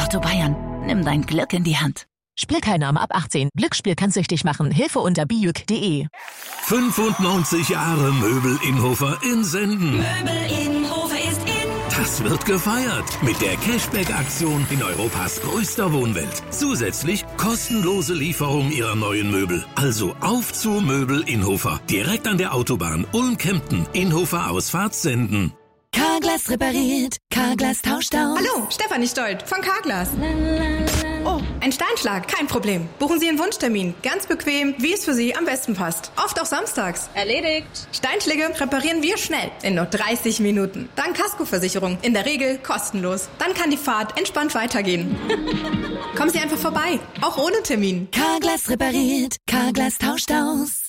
Lotto Bayern, nimm dein Glück in die Hand. Spielteilnahme ab 18. Glücksspiel kann süchtig machen. Hilfe unter biüg.de. 95 Jahre Möbel Innhofer in Senden. Möbel Innhofer ist in. Das wird gefeiert mit der Cashback-Aktion in Europas größter Wohnwelt. Zusätzlich kostenlose Lieferung Ihrer neuen Möbel. Also auf zu Möbel Innhofer. Direkt an der Autobahn Ulm-Kempten. Innhofer Ausfahrt Senden. Carglass repariert, Carglass tauscht aus. Hallo, Stefanie Stolt von Carglass. Oh, ein Steinschlag, kein Problem. Buchen Sie Ihren Wunschtermin. Ganz bequem, wie es für Sie am besten passt. Oft auch samstags. Erledigt. Steinschläge reparieren wir schnell, in nur 30 Minuten. Dank Kaskoversicherung, in der Regel kostenlos. Dann kann die Fahrt entspannt weitergehen. Kommen Sie einfach vorbei, auch ohne Termin. Carglass repariert, Carglass tauscht aus.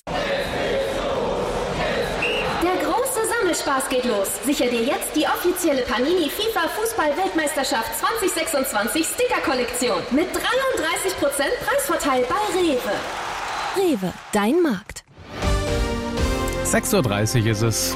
Spaß geht los. Sicher dir jetzt die offizielle Panini FIFA Fußball-Weltmeisterschaft 2026 Sticker-Kollektion mit 33% Preisvorteil bei Rewe. Rewe, dein Markt. 6:30 Uhr ist es.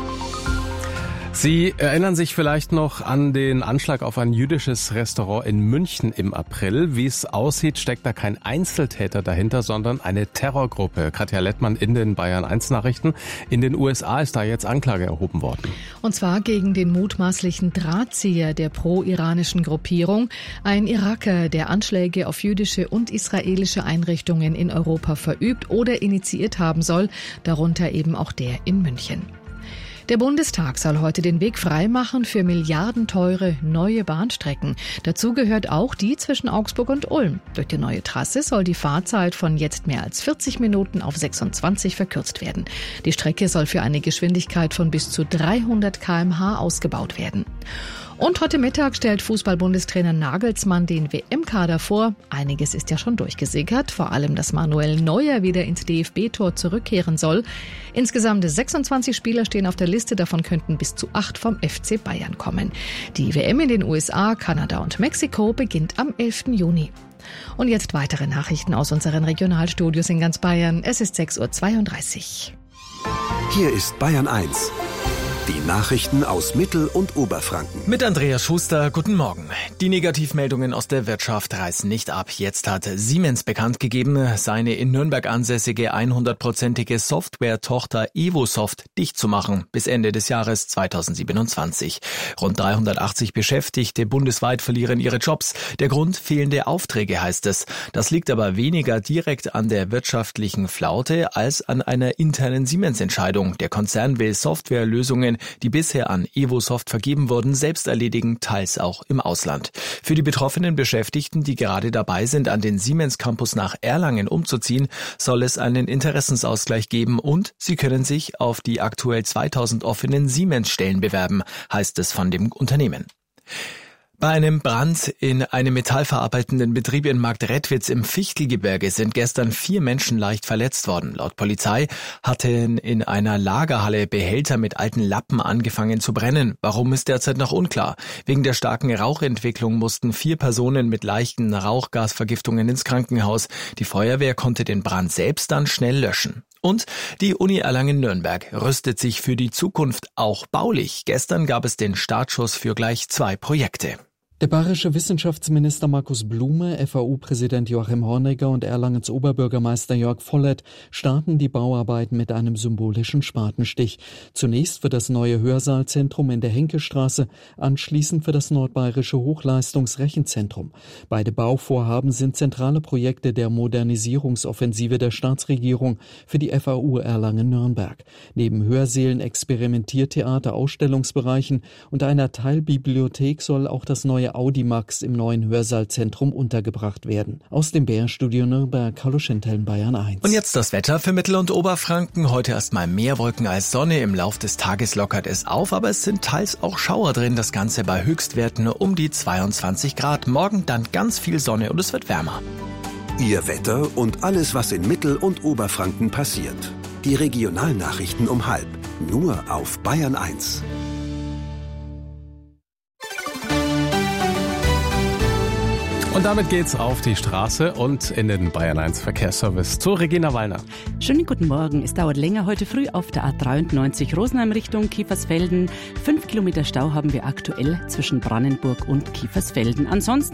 Sie erinnern sich vielleicht noch an den Anschlag auf ein jüdisches Restaurant in München im April. Wie es aussieht, steckt da kein Einzeltäter dahinter, sondern eine Terrorgruppe. Katja Lettmann in den Bayern 1 Nachrichten. In den USA ist da jetzt Anklage erhoben worden. Und zwar gegen den mutmaßlichen Drahtzieher der pro-iranischen Gruppierung, ein Iraker, der Anschläge auf jüdische und israelische Einrichtungen in Europa verübt oder initiiert haben soll, darunter eben auch der in München. Der Bundestag soll heute den Weg freimachen für milliardenteure neue Bahnstrecken. Dazu gehört auch die zwischen Augsburg und Ulm. Durch die neue Trasse soll die Fahrzeit von jetzt mehr als 40 Minuten auf 26 verkürzt werden. Die Strecke soll für eine Geschwindigkeit von bis zu 300 km/h ausgebaut werden. Und heute Mittag stellt Fußball-Bundestrainer Nagelsmann den WM-Kader vor. Einiges ist ja schon durchgesickert, vor allem, dass Manuel Neuer wieder ins DFB-Tor zurückkehren soll. Insgesamt 26 Spieler stehen auf der Liste, davon könnten bis zu 8 vom FC Bayern kommen. Die WM in den USA, Kanada und Mexiko beginnt am 11. Juni. Und jetzt weitere Nachrichten aus unseren Regionalstudios in ganz Bayern. Es ist 6:32 Uhr. Hier ist Bayern 1. Die Nachrichten aus Mittel- und Oberfranken. Mit Andreas Schuster, guten Morgen. Die Negativmeldungen aus der Wirtschaft reißen nicht ab. Jetzt hat Siemens bekannt gegeben, seine in Nürnberg ansässige 100%ige Software-Tochter Evosoft dicht zu machen bis Ende des Jahres 2027. Rund 380 Beschäftigte bundesweit verlieren ihre Jobs. Der Grund: fehlende Aufträge, heißt es. Das liegt aber weniger direkt an der wirtschaftlichen Flaute als an einer internen Siemens-Entscheidung. Der Konzern will Softwarelösungen, die bisher an Evosoft vergeben wurden, selbst erledigen, teils auch im Ausland. Für die betroffenen Beschäftigten, die gerade dabei sind, an den Siemens Campus nach Erlangen umzuziehen, soll es einen Interessensausgleich geben und sie können sich auf die aktuell 2000 offenen Siemens-Stellen bewerben, heißt es von dem Unternehmen. Bei einem Brand in einem metallverarbeitenden Betrieb in Marktredwitz im Fichtelgebirge sind gestern 4 Menschen leicht verletzt worden. Laut Polizei hatten in einer Lagerhalle Behälter mit alten Lappen angefangen zu brennen. Warum, ist derzeit noch unklar. Wegen der starken Rauchentwicklung mussten 4 Personen mit leichten Rauchgasvergiftungen ins Krankenhaus. Die Feuerwehr konnte den Brand selbst dann schnell löschen. Und die Uni Erlangen-Nürnberg rüstet sich für die Zukunft auch baulich. Gestern gab es den Startschuss für gleich 2 Projekte. Der bayerische Wissenschaftsminister Markus Blume, FAU-Präsident Joachim Hornegger und Erlangens Oberbürgermeister Jörg Vollert starten die Bauarbeiten mit einem symbolischen Spatenstich. Zunächst für das neue Hörsaalzentrum in der Henkestraße, anschließend für das Nordbayerische Hochleistungsrechenzentrum. Beide Bauvorhaben sind zentrale Projekte der Modernisierungsoffensive der Staatsregierung für die FAU Erlangen-Nürnberg. Neben Hörsälen, Experimentiertheater, Ausstellungsbereichen und einer Teilbibliothek soll auch das neue Audimax im neuen Hörsaalzentrum untergebracht werden. Aus dem BR-Studio Nürnberg, hallo Schenteln, Bayern 1. Und jetzt das Wetter für Mittel- und Oberfranken. Heute erstmal mehr Wolken als Sonne. Im Lauf des Tages lockert es auf, aber es sind teils auch Schauer drin. Das Ganze bei Höchstwerten um die 22 Grad. Morgen dann ganz viel Sonne und es wird wärmer. Ihr Wetter und alles, was in Mittel- und Oberfranken passiert. Die Regionalnachrichten um 12:30. Nur auf Bayern 1. Und damit geht's auf die Straße und in den Bayern 1 Verkehrsservice zu Regina Wallner. Schönen guten Morgen. Es dauert länger heute früh auf der A93 Rosenheim Richtung Kiefersfelden. 5 Kilometer Stau haben wir aktuell zwischen Brannenburg und Kiefersfelden. Ansonsten